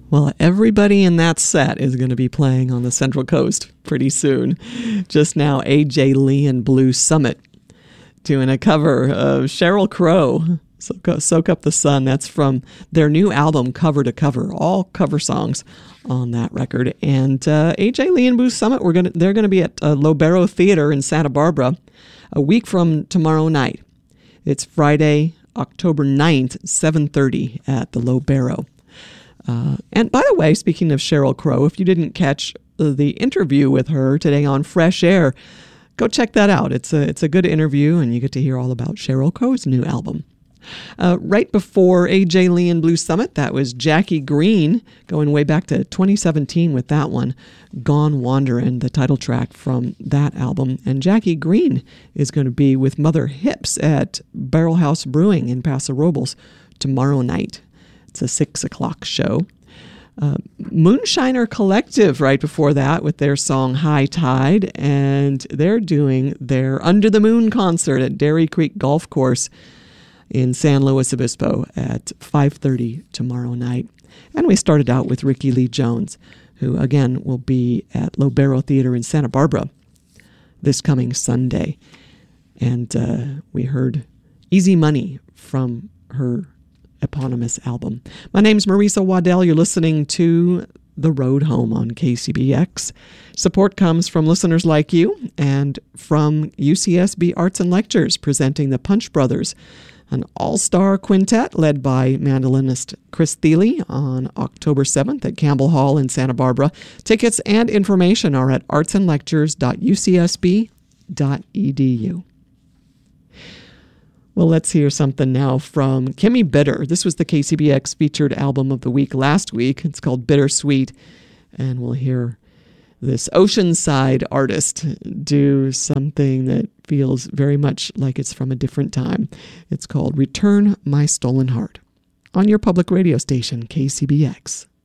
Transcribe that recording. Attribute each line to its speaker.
Speaker 1: Well, everybody in that set is going to be playing on the Central Coast pretty soon. Just now, A.J. Lee and Blue Summit doing a cover of Sheryl Crow, Soak Up the Sun. That's from their new album, Cover to Cover, all cover songs on that record. And A.J. Lee and Blue Summit, they're going to be at Lobero Theater in Santa Barbara a week from tomorrow night. It's Friday, October 9th, 7:30 at the Lobero. And by the way, speaking of Sheryl Crow, if you didn't catch the interview with her today on Fresh Air, go check that out. It's a good interview, and you get to hear all about Sheryl Crow's new album. Right before A.J. Lee and Blue Summit, that was Jackie Green, going way back to 2017 with that one, Gone Wanderin', the title track from that album. And Jackie Green is going to be with Mother Hips at Barrel House Brewing in Paso Robles tomorrow night. It's a 6 o'clock show. Moonshiner Collective right before that with their song High Tide, and they're doing their Under the Moon concert at Dairy Creek Golf Course in San Luis Obispo at 5:30 tomorrow night. And we started out with Ricky Lee Jones, who again will be at Lobero Theater in Santa Barbara this coming Sunday. And we heard Easy Money from her eponymous album. My name's Marisa Waddell. You're listening to The Road Home on KCBX. Support comes from listeners like you and from UCSB Arts and Lectures, presenting the Punch Brothers, an all-star quintet led by mandolinist Chris Thiele on October 7th at Campbell Hall in Santa Barbara. Tickets and information are at artsandlectures.ucsb.edu. Well, let's hear something now from Kimmy Bitter. This was the KCBX featured album of the week last week. It's called Bittersweet, and we'll hear this Oceanside artist do something that feels very much like it's from a different time. It's called Return My Stolen Heart on your public radio station, KCBX.